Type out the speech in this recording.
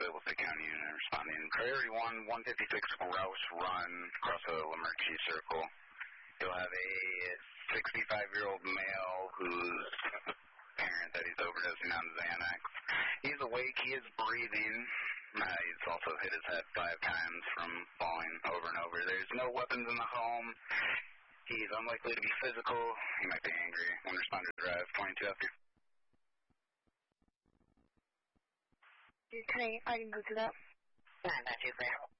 Williston County unit responding. Priority 1, 156 Grouse Run, across the Lamerche Circle. You'll have a 65-year-old male whose parent that he's overdosing on Xanax. He's awake, he is breathing. He's also hit his head 5 times from falling over and over. There's no weapons in the home. He's unlikely to be physical. He might be angry. One responder drive, 22 after. I can go to that. Not too bad.